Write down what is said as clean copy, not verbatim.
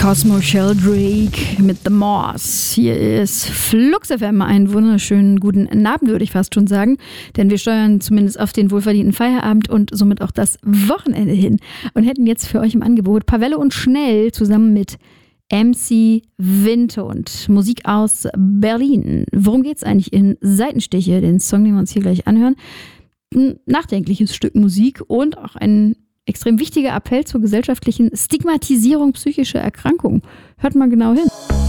Cosmo Sheldrake mit The Moss. Hier ist Flux FM. Einen wunderschönen guten Abend, würde ich fast schon sagen. Denn wir steuern zumindest auf den wohlverdienten Feierabend und somit auch das Wochenende hin. Und hätten jetzt für euch im Angebot Pavelle und Schnell zusammen mit MC Windhund. Musik aus Berlin. Worum geht's eigentlich in Seitenstiche? Den Song, den wir uns hier gleich anhören. Ein nachdenkliches Stück Musik und auch ein extrem wichtiger Appell zur gesellschaftlichen Stigmatisierung psychischer Erkrankungen. Hört mal genau hin.